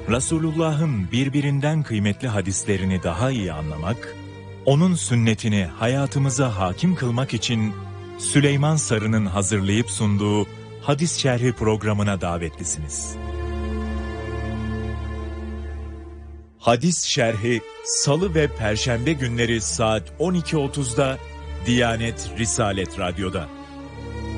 Resulullah'ın birbirinden kıymetli hadislerini daha iyi anlamak, onun sünnetini hayatımıza hakim kılmak için Süleyman Sarı'nın hazırlayıp sunduğu Hadis Şerhi programına davetlisiniz. Hadis Şerhi Salı ve Perşembe günleri saat 12.30'da Diyanet Risalet Radyo'da.